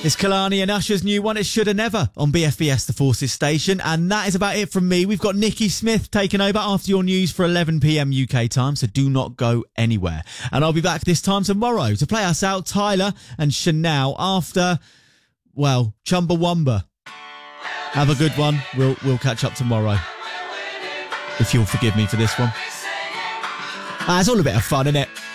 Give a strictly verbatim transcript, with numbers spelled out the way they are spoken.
It's Kalani and Usher's new one, It Shoulda Never, on B F B S, the Forces station. And that is about it from me. We've got Nikki Smith taking over after your news for eleven p.m. U K time, so do not go anywhere. And I'll be back this time tomorrow to play us out, Tyler and Chanel, after, well, Chumbawamba. Have a good one. We'll, we'll catch up tomorrow, if you'll forgive me for this one. Ah, it's all a bit of fun, isn't it?